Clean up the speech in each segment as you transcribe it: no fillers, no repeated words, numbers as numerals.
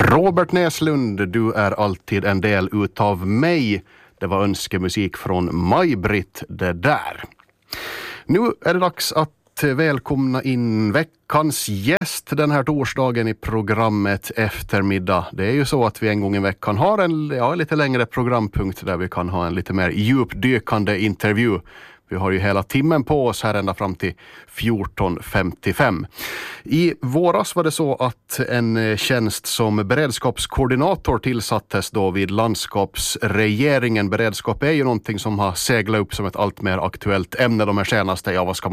Robert Näslund, du är alltid en del utav mig. Det var önskemusik från Maj-Britt det där. Nu är det dags att välkomna in veckans gäst den här torsdagen i programmet Eftermiddag. Det är ju så att vi en gång i veckan har en lite längre programpunkt där vi kan ha en lite mer djupdykande intervju. Vi har ju hela timmen på oss här ända fram till 14.55. I våras var det så att en tjänst som beredskapskoordinator tillsattes då vid landskapsregeringen. Beredskap är ju någonting som har seglat upp som ett allt mer aktuellt ämne de här senaste,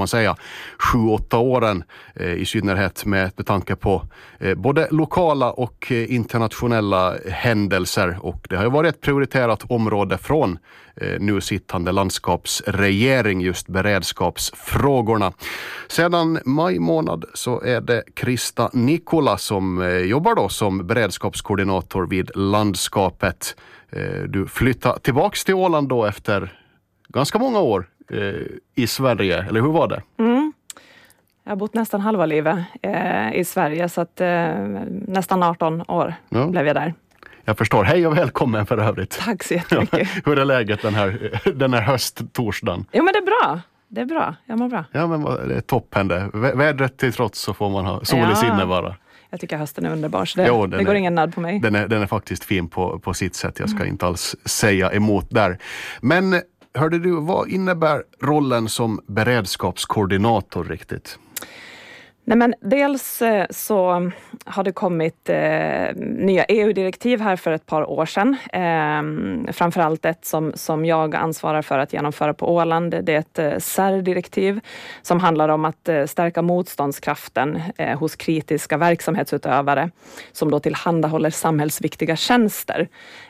7-8 åren. I synnerhet med tanke på både lokala och internationella händelser. Och det har ju varit ett prioriterat område från nu sittande landskapsregering, just beredskapsfrågorna. Sedan maj månad så är det Krista Nikola som jobbar då som beredskapskoordinator vid landskapet. Du flyttade tillbaks till Åland då efter ganska många år i Sverige, eller hur var det? Jag har bott nästan halva livet i Sverige, så att nästan 18 år blev jag där. Jag förstår. Hej och välkommen för övrigt. Tack så jättemycket. Hur är läget den här hösttorsdagen? Jo, men det är bra. Det är bra. Jag mår bra. Ja, men det är toppen det. Vädret till trots så får man ha sol i sinne bara. Jag tycker hösten är underbar, så det går ingen nöd på mig. Den är faktiskt fin på sitt sätt. Jag ska inte alls säga emot där. Men hörde du, vad innebär rollen som beredskapskoordinator riktigt? Nej, men dels så har det kommit nya EU-direktiv här för ett par år sedan. Framförallt ett som jag ansvarar för att genomföra på Åland. Det är ett SER-direktiv som handlar om att stärka motståndskraften hos kritiska verksamhetsutövare som då tillhandahåller samhällsviktiga tjänster.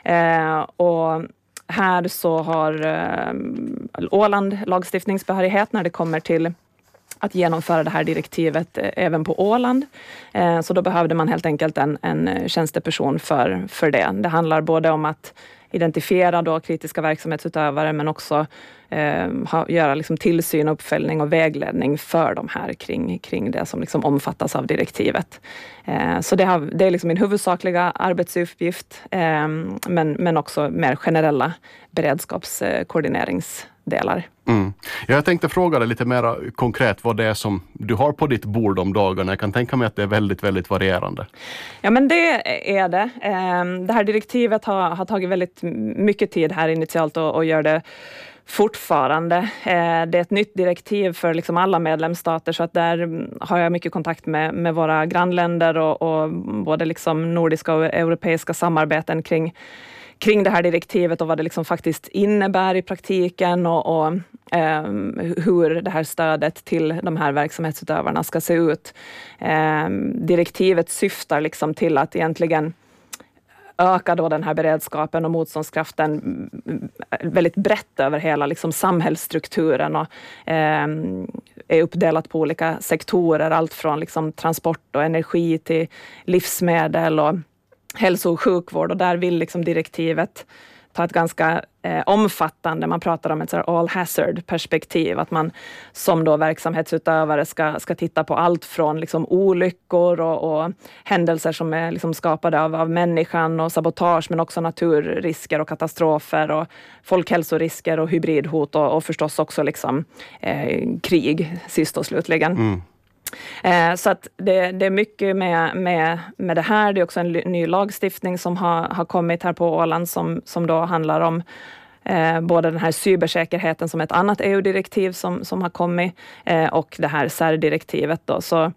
Och här så har Åland lagstiftningsbehörighet när det kommer till att genomföra det här direktivet även på Åland. Så då behövde man helt enkelt en tjänsteperson för det. Det handlar både om att identifiera då kritiska verksamhetsutövare, men också göra liksom tillsyn, uppföljning och vägledning för de här kring det som liksom omfattas av direktivet. Så det är liksom min huvudsakliga arbetsuppgift, men också mer generella beredskapskoordineringsdelar. Jag tänkte fråga dig lite mer konkret vad det är som du har på ditt bord om dagarna. Jag kan tänka mig att det är väldigt, väldigt varierande. Ja, men det är det. Det här direktivet har tagit väldigt mycket tid här initialt och gör det fortfarande. Det är ett nytt direktiv för liksom alla medlemsstater, så att där har jag mycket kontakt med våra grannländer och både liksom nordiska och europeiska samarbeten kring det här direktivet och vad det liksom faktiskt innebär i praktiken och hur det här stödet till de här verksamhetsutövarna ska se ut. Direktivet syftar liksom till att egentligen öka då den här beredskapen och motståndskraften väldigt brett över hela liksom samhällsstrukturen och är uppdelat på olika sektorer, allt från liksom transport och energi till livsmedel och hälso- och sjukvård, och där vill liksom direktivet ta ett ganska omfattande, man pratar om ett så här all hazard perspektiv, att man som då verksamhetsutövare ska titta på allt från liksom olyckor och händelser som är liksom skapade av människan och sabotage, men också naturrisker och katastrofer och folkhälsorisker och hybridhot och förstås också liksom krig sist och slutligen. Så att det är mycket med det här. Det är också en ny lagstiftning som har kommit här på Åland som då handlar om både den här cybersäkerheten som ett annat EU-direktiv som har kommit och det här SER-direktivet då. Så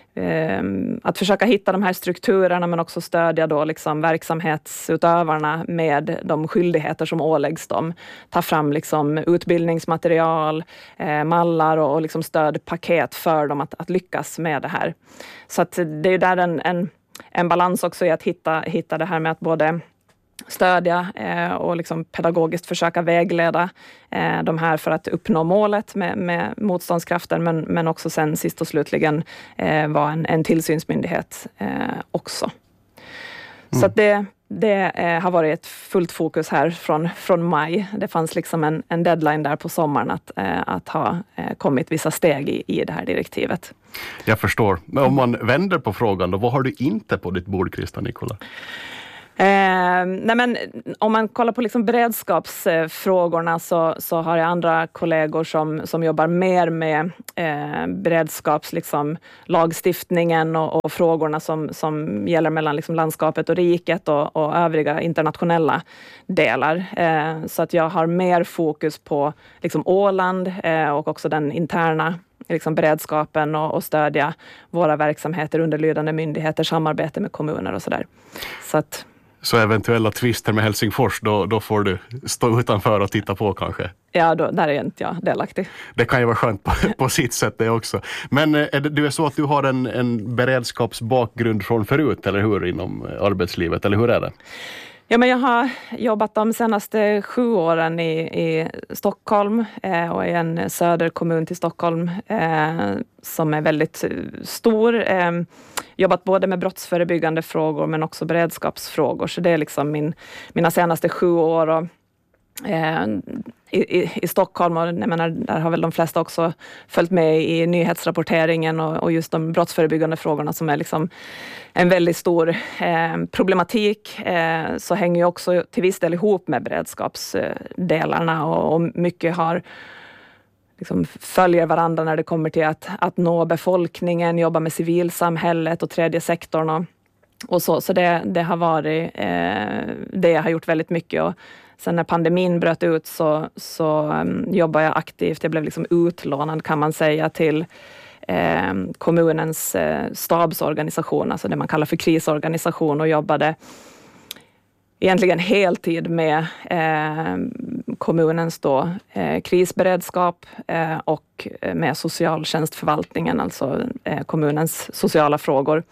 att försöka hitta de här strukturerna, men också stödja då liksom verksamhetsutövarna med de skyldigheter som åläggs dem. Ta fram liksom utbildningsmaterial, mallar och liksom stödpaket för dem att lyckas med det här. Så att det är där en balans också i att hitta det här med att både stödja och liksom pedagogiskt försöka vägleda de här för att uppnå målet med motståndskraften, men också sen sist och slutligen vara en tillsynsmyndighet också. Så att det det har varit ett fullt fokus här från maj. Det fanns liksom en deadline där på sommaren att ha kommit vissa steg i det här direktivet. Jag förstår. Men om man vänder på frågan då, vad har du inte på ditt bord, Krista Nikkola? Nej men, om man kollar på liksom beredskapsfrågorna så har jag andra kollegor som jobbar mer med beredskaps liksom, lagstiftningen och frågorna som gäller mellan liksom, landskapet och riket och övriga internationella delar. Så att jag har mer fokus på liksom, Åland och också den interna liksom, beredskapen och stödja våra verksamheter, underlydande myndigheter, samarbete med kommuner och sådär. Så eventuella tvister med Helsingfors, då får du stå utanför och titta på kanske? Ja, där är inte jag delaktig. Det kan ju vara skönt på sitt sätt det också. Men du är så att du har en beredskapsbakgrund från förut, eller hur, inom arbetslivet, eller hur är det? Ja, men jag har jobbat de senaste 7 åren i Stockholm och i en söderkommun till Stockholm som är väldigt stor. Jobbat både med brottsförebyggande frågor men också beredskapsfrågor. Så det är liksom mina senaste 7 år. Och, i Stockholm, och jag menar, där har väl de flesta också följt med i nyhetsrapporteringen och just de brottsförebyggande frågorna som är liksom en väldigt stor problematik, så hänger ju också till viss del ihop med beredskapsdelarna och mycket har liksom följer varandra när det kommer till att nå befolkningen, jobba med civilsamhället och tredje sektorn och så det har varit det jag har gjort väldigt mycket. Och sen när pandemin bröt ut så jobbar jag aktivt. Jag blev liksom utlånad kan man säga till kommunens stabsorganisation, alltså det man kallar för krisorganisation, och jobbade egentligen heltid med kommunens då, krisberedskap och med socialtjänstförvaltningen, alltså kommunens sociala frågor.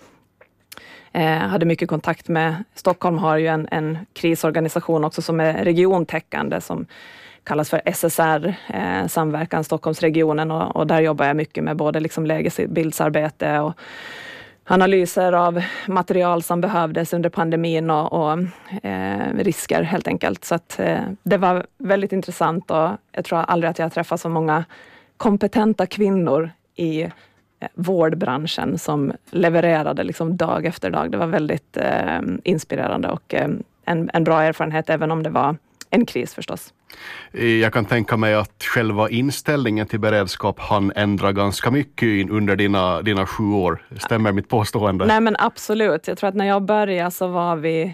Hade mycket kontakt med, Stockholm har ju en krisorganisation också som är regiontäckande som kallas för SSR, Samverkan Stockholmsregionen, och där jobbar jag mycket med både liksom lägesbildsarbete och analyser av material som behövdes under pandemin och risker helt enkelt. Så att det var väldigt intressant, och jag tror aldrig att jag träffat så många kompetenta kvinnor i vårdbranschen som levererade liksom dag efter dag. Det var väldigt inspirerande och en bra erfarenhet, även om det var en kris förstås. Jag kan tänka mig att själva inställningen till beredskap hann ändra ganska mycket under dina 7 år. Stämmer mitt påstående? Nej, men absolut. Jag tror att när jag började så var vi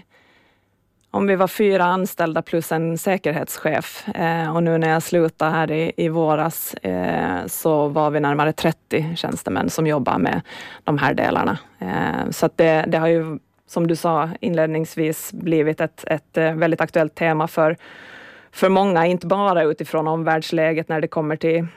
4 anställda plus en säkerhetschef. Och nu när jag slutade här i våras så var vi närmare 30 tjänstemän som jobbar med de här delarna. Så att det har ju, som du sa inledningsvis, blivit ett väldigt aktuellt tema för många, inte bara utifrån omvärldsläget när det kommer till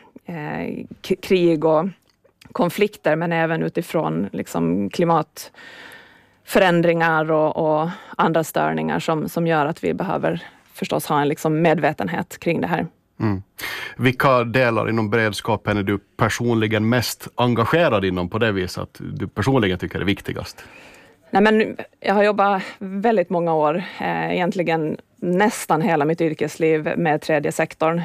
krig och konflikter, men även utifrån liksom klimatförändringar och andra störningar som gör att vi behöver förstås ha en liksom medvetenhet kring det här. Mm. Vilka delar inom beredskapen är du personligen mest engagerad inom på det viset att du personligen tycker är viktigast? Nej, men jag har jobbat väldigt många år, egentligen nästan hela mitt yrkesliv med tredje sektorn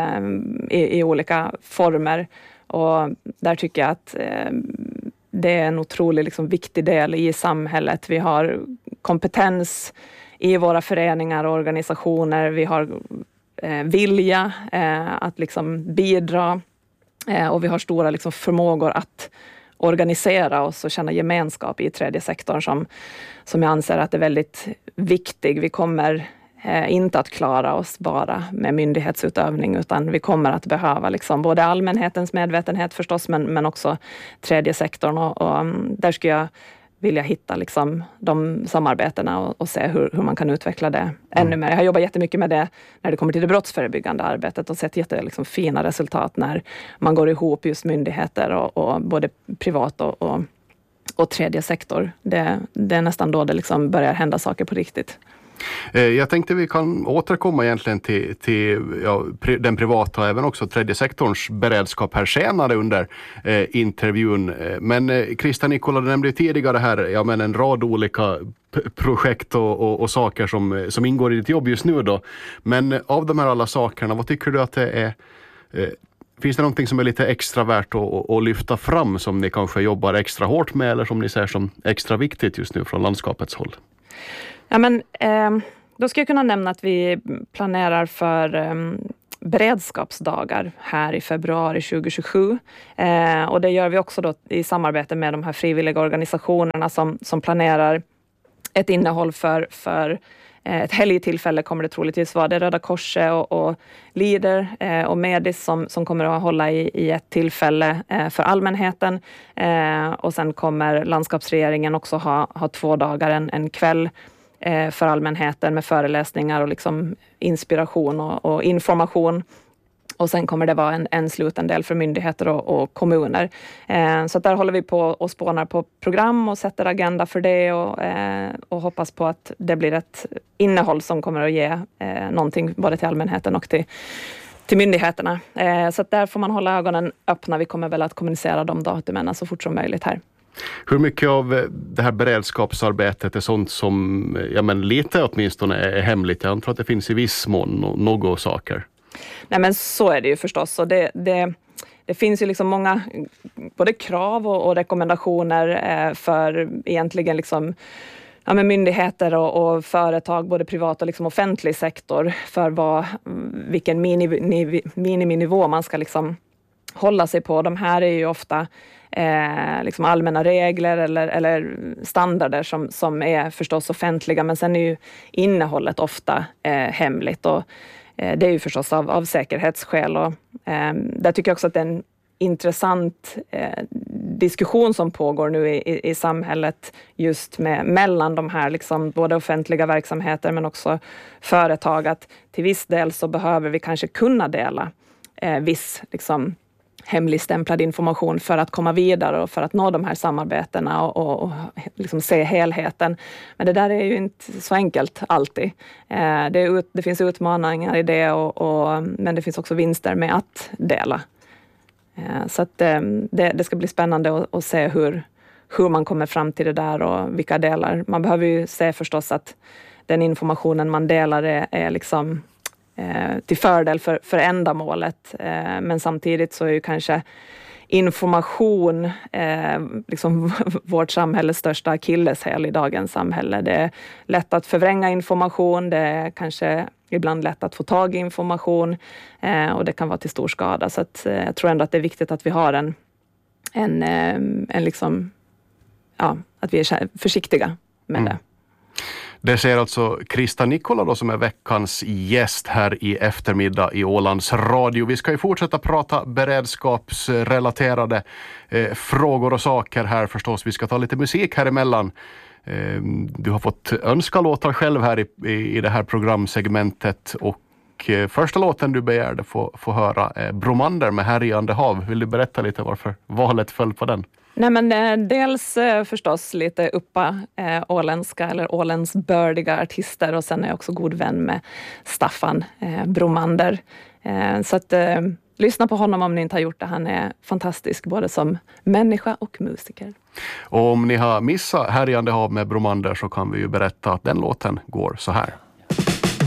i olika former, och där tycker jag att det är en otroligt liksom viktig del i samhället. Vi har kompetens i våra föreningar och organisationer, vi har vilja att liksom bidra och vi har stora liksom förmågor att organisera oss och känna gemenskap i tredje sektorn som jag anser att är väldigt viktig. Vi kommer inte att klara oss bara med myndighetsutövning, utan vi kommer att behöva liksom både allmänhetens medvetenhet förstås, men också tredje sektorn, och där skulle jag vilja hitta liksom de samarbetena och se hur man kan utveckla det ännu mer. Jag har jobbat jättemycket med det när det kommer till det brottsförebyggande arbetet och sett fina resultat när man går ihop just myndigheter och både privat och tredje sektor. Det är nästan då det liksom börjar hända saker på riktigt. Jag tänkte vi kan återkomma egentligen till den privata och även också tredje sektorns beredskap här senare under intervjun. Men Krista Nikkola, du nämnde tidigare här en rad olika projekt och saker som ingår i ditt jobb just nu då. Men av de här alla sakerna, vad tycker du att det är? Finns det någonting som är lite extra värt att lyfta fram som ni kanske jobbar extra hårt med eller som ni ser som extra viktigt just nu från landskapets håll? Ja, men då ska jag kunna nämna att vi planerar för beredskapsdagar här i februari 2027. Och det gör vi också då i samarbete med de här frivilliga organisationerna som planerar ett innehåll för ett helgtillfälle kommer det troligtvis vara. Det är Röda Korset och Lider och Medis som kommer att hålla i ett tillfälle för allmänheten. Och sen kommer landskapsregeringen också ha 2 dagar, en kväll för allmänheten med föreläsningar och liksom inspiration och information. Och sen kommer det vara en slutendel för myndigheter och kommuner. Så där håller vi på och spånar på program och sätter agenda för det och hoppas på att det blir ett innehåll som kommer att ge någonting både till allmänheten och till myndigheterna. Så där får man hålla ögonen öppna. Vi kommer väl att kommunicera de datumen så fort som möjligt här. Hur mycket av det här beredskapsarbetet är sånt som lite åtminstone är hemligt? Jag tror att det finns i viss mån några saker. Nej, men så är det ju förstås. Och det finns ju liksom många både krav och rekommendationer för egentligen liksom, myndigheter och företag, både privat och liksom offentlig sektor, för vilken miniminivå man ska liksom hålla sig på. De här är ju ofta liksom allmänna regler eller standarder som är förstås offentliga, men sen är ju innehållet ofta hemligt och det är ju förstås av säkerhetsskäl och där tycker jag också att det är en intressant diskussion som pågår nu i samhället just mellan de här liksom både offentliga verksamheter men också företag, att till viss del så behöver vi kanske kunna dela viss liksom hemligstämplad information för att komma vidare och för att nå de här samarbetena och liksom se helheten. Men det där är ju inte så enkelt alltid. Det finns utmaningar i det men det finns också vinster med att dela. Så att det ska bli spännande att se hur man kommer fram till det där och vilka delar. Man behöver ju se förstås att den informationen man delar är liksom till fördel för ändamålet, men samtidigt så är ju kanske information liksom vårt samhälles största akilleshäl i dagens samhälle. Det är lätt att förvränga information, det är kanske ibland lätt att få tag i information och det kan vara till stor skada, så att jag tror ändå att det är viktigt att vi har en liksom, att vi är försiktiga med det. Det ser alltså Krista Nikkola då, som är veckans gäst här i eftermiddag i Ålands Radio. Vi ska ju fortsätta prata beredskapsrelaterade frågor och saker här förstås. Vi ska ta lite musik här emellan. Du har fått önska låtar själv här i det här programsegmentet och första låten du begärde få höra Bromander med Härjande hav. Vill du berätta lite varför valet föll på den? Nej, men dels förstås lite åländska eller åländsbördiga artister och sen är jag också god vän med Staffan Bromander. Så att lyssna på honom om ni inte har gjort det. Han är fantastisk både som människa och musiker. Och om ni har missat Härjande hav med Bromander så kan vi ju berätta att den låten går så här.